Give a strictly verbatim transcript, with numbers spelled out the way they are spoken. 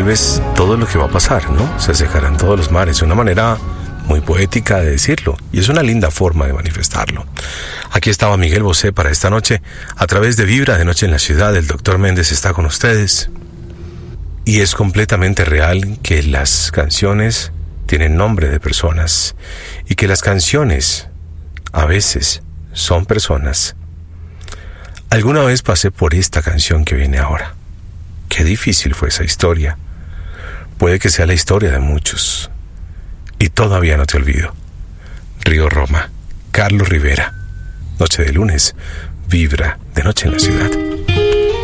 tal vez todo lo que va a pasar, ¿no? Se secarán todos los mares, una manera muy poética de decirlo, y es una linda forma de manifestarlo. Aquí estaba Miguel Bosé para esta noche, a través de Vibra de Noche en la Ciudad. El doctor Méndez está con ustedes, y es completamente real que las canciones tienen nombre de personas, y que las canciones a veces son personas. Alguna vez pasé por esta canción que viene ahora. Qué difícil fue esa historia. Puede que sea la historia de muchos. Y todavía no te olvido. Río Roma, Carlos Rivera. Noche de lunes, Vibra de Noche en la Ciudad.